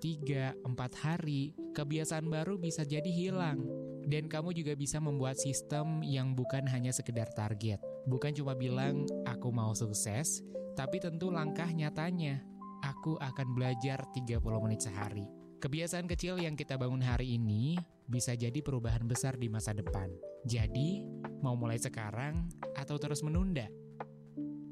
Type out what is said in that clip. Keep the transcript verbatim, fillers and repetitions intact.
tiga, empat hari, kebiasaan baru bisa jadi hilang. Dan kamu juga bisa membuat sistem yang bukan hanya sekedar target. Bukan cuma bilang, aku mau sukses, tapi tentu langkah nyatanya. Aku akan belajar tiga puluh menit sehari. Kebiasaan kecil yang kita bangun hari ini bisa jadi perubahan besar di masa depan. Jadi, mau mulai sekarang atau terus menunda?